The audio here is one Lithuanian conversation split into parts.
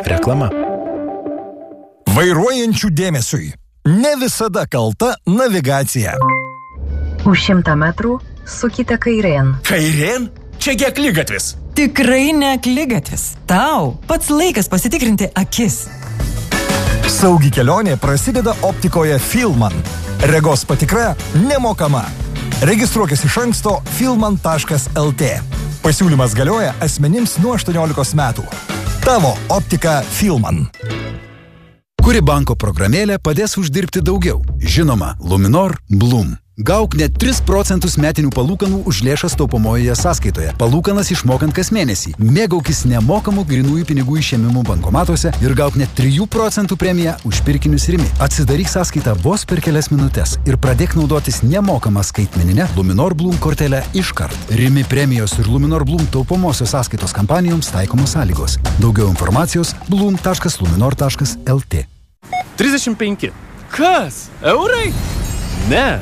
Reklama. Vairuojančių dėmesiui. Ne visada kalta navigacija. Už 100 metrų sukite kairėn. Kairėn? Čiagi akligatvis. Tikrai ne akligatvis. Tau pats laikas pasitikrinti akis. Saugi kelionė prasideda optikoje Filman. Regos patikra nemokama. Registruokis iš anksto filman.lt. Pasiūlymas galioja asmenims nuo 18 metų. Tavo optika Filman. Kuri banko programėlė padės uždirbti daugiau? Žinoma, Luminor Bloom. Gauk net 3% metinių palūkanų už lėšas taupomojoje sąskaitoje. Palūkanas išmokant kas mėnesį. Mėgaukis nemokamų grynųjų pinigų išėmimų bankomatuose ir gauk net 3% premiją už pirkinius Rimi. Atsidaryk sąskaitą vos per kelias minutės ir pradėk naudotis nemokamą skaitmeninę Luminor Bloom kortelę iškart. Rimi premijos ir Luminor Bloom taupomosios sąskaitos kampanijoms taikomos sąlygos. Daugiau informacijos bloom.luminor.lt. 35. Kas? Eurai? Ne,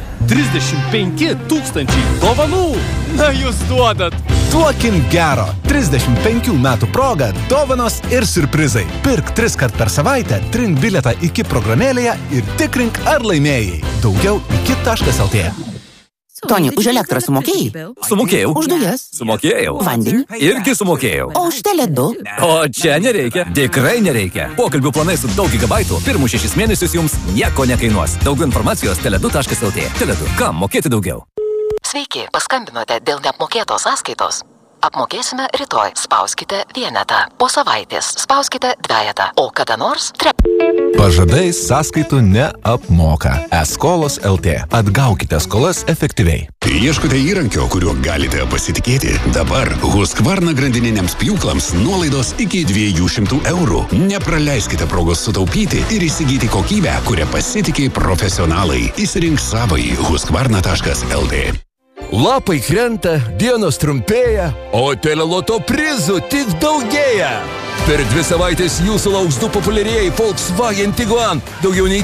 35 000 dovanų. Na, jūs duodat. Duokim gero. 35 metų proga, dovanos ir surprizai. Pirk 3 kart per savaitę, trink bilietą iki programėlėje ir tikrink, ar laimėjai. Daugiau iki.lt. Toni, už elektrą sumokėjai? Sumokėjau. Už dujas? Sumokėjau. Vandenį? Irgi sumokėjau. O už Tele2? O čia nereikia. Tikrai nereikia. Pokalbių planai su daug gigabaitų pirmus 6 mėnesius jums nieko nekainuos. Daugiau informacijos tele2.lt. Tele2. Kam mokėti daugiau? Sveiki, paskambinote dėl neapmokėtos sąskaitos. Apmokėsime rytoj. Spauskite vienetą. Po savaitės spauskite dvejetą. O kada nors Pažadai sąskaitų neapmoka. Eskolos LT. Atgaukite skolas efektyviai. Ieškote įrankio, kuriuo galite pasitikėti? Dabar Husqvarna grandininiams pjūklams nuolaidos iki 200 eurų. Nepraleiskite progos sutaupyti ir įsigyti kokybę, kurią pasitikė profesionalai. Įsirink savąjį Husqvarna.lt. Lapai krenta, dienos trumpėja, o Teleloto prizų tik daugėja. Per 2 savaitės jūsų lauks 2 populiarieji Volkswagen Tiguan, daugiau nei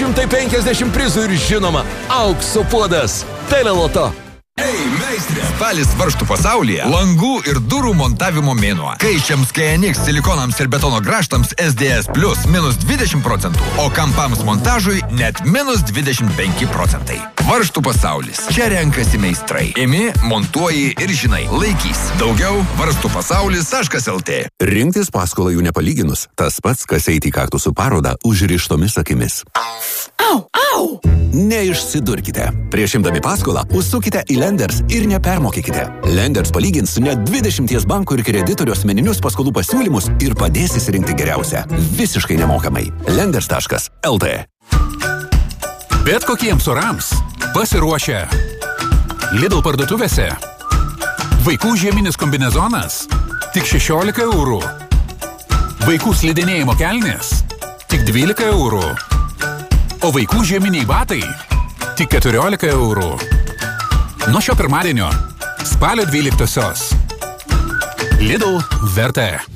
350 prizų ir žinoma, aukso puodas. Teleloto. Ei, meistrė! Spalis varžtų pasaulyje. Langų ir durų montavimo mėnuo. Kaiščiams KNX silikonams ir betono grąžtams SDS Plus minus 20%, o kampams montažui net minus 25%. Varžtų pasaulis. Čia renkasi meistrai. Imi, montuoji ir žinai. Laikys. Daugiau varstupasaulis.lt. Rinktis paskolą jų nepalyginus. Tas pats, kas eiti į kaktusų parodą užrištomis akimis. Au, au! Neišsidurkite. Prieš imdami paskolą, užsukite į Lenders ir nepermokykite. Lenders palygins su net 20 bankų ir kreditorių asmeninius paskolų pasiūlymus ir padės įsirinkti geriausią. Visiškai nemokamai. Lenders.lt. Bet kokiems orams pasiruošę. Lidl parduotuvėse. Vaikų žieminis kombinezonas tik 16 eurų. Vaikų slidinėjimo kelnės tik 12 eurų. O vaikų žieminiai batai tik 14 eurų. Nuo šio pirmadienio spalio 12-osios. Lidl vertė.